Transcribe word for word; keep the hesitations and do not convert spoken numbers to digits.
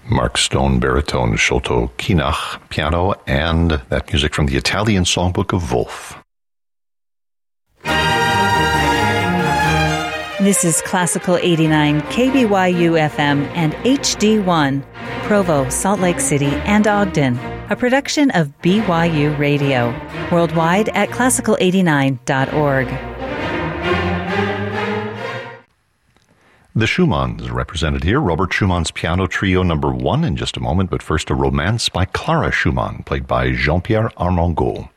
Mark Stone, baritone, Sholto Kinach, piano, and that music from the Italian songbook of Wolf. This is Classical eighty-nine, K B Y U F M, and H D one, Provo, Salt Lake City, and Ogden, a production of B Y U Radio, worldwide at classical eighty-nine dot org. The Schumanns represented here. Robert Schumann's Piano Trio number one in just a moment, but first a romance by Clara Schumann, played by Jean-Pierre Armengaud.